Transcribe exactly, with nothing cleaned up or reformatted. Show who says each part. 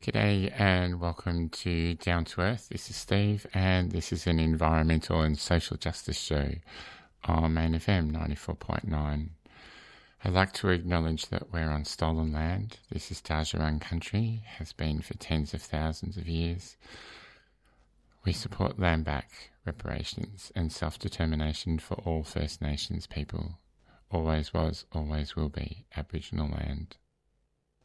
Speaker 1: G'day and welcome to Down to Earth. This is Steve and this is an environmental and social justice show on Main F M ninety-four point nine. I'd like to acknowledge that we're on stolen land. This is Djajiurrung country, has been for tens of thousands of years. We support land back, reparations and self-determination for all First Nations people. Always was, always will be Aboriginal land